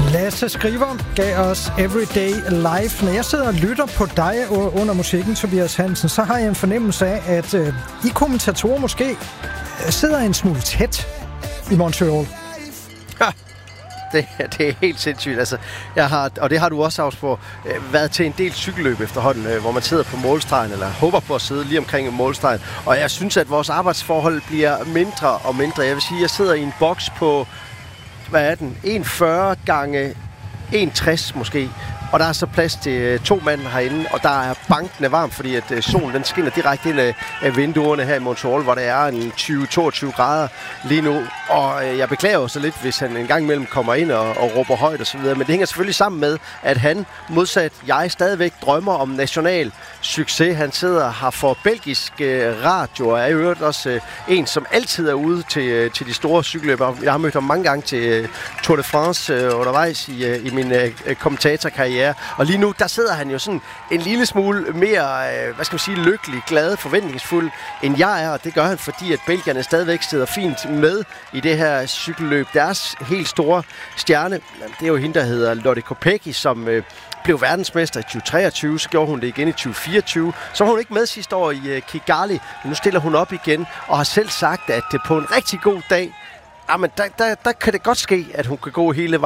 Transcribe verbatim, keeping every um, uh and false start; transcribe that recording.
Lasse Skriver gav os Everyday Life. Når jeg sidder og lytter på dig under musikken, Tobias Hansen, så har jeg en fornemmelse af, at øh, I kommentatorer måske sidder en smule tæt i Montreal. Ja, det, det er helt sindssygt. Altså, jeg har, og det har du også, Ausborg, øh, været til en del cykelløb efterhånden, øh, hvor man sidder på målstregen, eller håber på at sidde lige omkring målstregen. Og jeg synes, at vores arbejdsforhold bliver mindre og mindre. Jeg vil sige, at jeg sidder i en boks på, hvad er den, en komma fyrre gange en komma tres måske. Og der er så plads til to mand herinde, og der er bankende varmt, fordi at solen den skinner direkte ind af vinduerne her i Montreal, hvor der er en tyve til toogtyve grader lige nu. Og jeg beklager jo så lidt, hvis han en gang imellem kommer ind og, og råber højt og så videre. Men det hænger selvfølgelig sammen med, at han, modsat jeg, stadigvæk drømmer om national succes. Han sidder her for belgisk radio, og er i øvrigt også en, som altid er ude til, til de store cykelløber. Jeg har mødt ham mange gange til Tour de France undervejs i, i min kommentatorkarriere. Og lige nu, der sidder han jo sådan en lille smule mere, hvad skal man sige, lykkelig, glad, forventningsfuld, end jeg er. Og det gør han, fordi at belgierne stadigvæk sidder fint med i det her cykelløb. Deres helt store stjerne, det er jo hende, der hedder Lotte Kopecky, som øh, blev verdensmester i tyve treogtyve. Så gjorde hun det igen i tyve fireogtyve. Så var hun ikke med sidste år i øh, Kigali, men nu stiller hun op igen og har selv sagt, at det på en rigtig god dag, jamen, der, der, der kan det godt ske, at hun kan gå hele vejen.